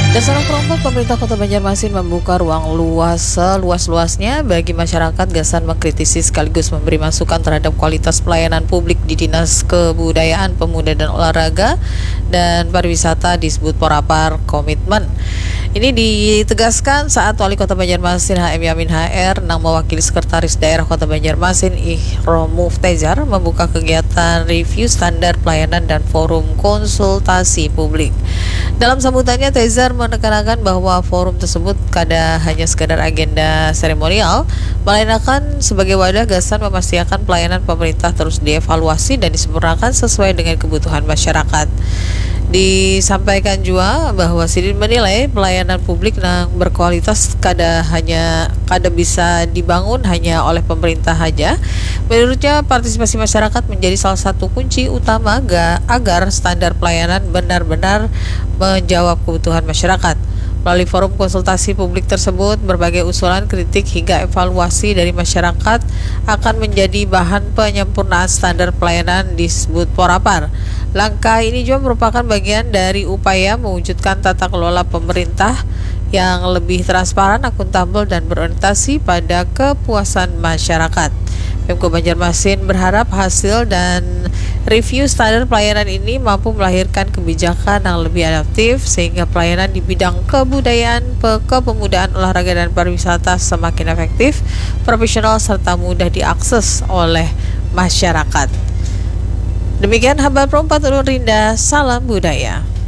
Dasar keempat, pemerintah Kota Banjarmasin membuka ruang luas seluas-luasnya bagi masyarakat. Gasan mengkritisi sekaligus memberi masukan terhadap kualitas pelayanan publik di Dinas Kebudayaan, Pemuda dan Olahraga dan Pariwisata disebut Porapar Komitmen. Ini ditegaskan saat Wali Kota Banjarmasin HM Yamin HR yang mewakili Sekretaris Daerah Kota Banjarmasin Ihrom Muftezar membuka kegiatan review standar pelayanan dan forum konsultasi publik. Dalam sambutannya, Tezar menekankan bahwa forum tersebut kada hanya sekadar agenda seremonial, melainkan sebagai wadah Gasan memastikan pelayanan pemerintah terus dievaluasi dan disempurnakan sesuai dengan kebutuhan masyarakat. Disampaikan juga bahwa Sidin menilai pelayanan publik yang berkualitas kada bisa dibangun hanya oleh pemerintah saja. Menurutnya, partisipasi masyarakat menjadi salah satu kunci utama agar standar pelayanan benar-benar menjawab kebutuhan masyarakat. Melalui forum konsultasi publik tersebut, berbagai usulan, kritik, hingga evaluasi dari masyarakat akan menjadi bahan penyempurnaan standar pelayanan disebut Porapar. Langkah ini juga merupakan bagian dari upaya mewujudkan tata kelola pemerintah yang lebih transparan, akuntabel, dan berorientasi pada kepuasan masyarakat. Pemko Banjarmasin berharap hasil dan review standar pelayanan ini mampu melahirkan kebijakan yang lebih adaptif sehingga pelayanan di bidang kebudayaan, kepemudaan, olahraga, dan pariwisata semakin efektif, profesional, serta mudah diakses oleh masyarakat. Demikian Habar Perempat Rinda, salam budaya.